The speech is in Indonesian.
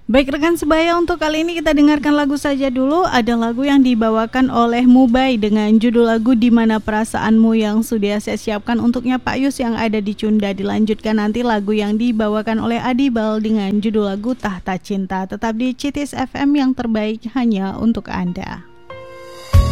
Baik rekan sebaya, untuk kali ini kita dengarkan lagu saja dulu. Ada lagu yang dibawakan oleh Mubai dengan judul lagu Di Mana Perasaanmu yang sudah saya siapkan untuknya Pak Yus yang ada di Cunda. Dilanjutkan nanti lagu yang dibawakan oleh Adibal dengan judul lagu Tahta Cinta. Tetap di Citis FM, yang terbaik hanya untuk Anda.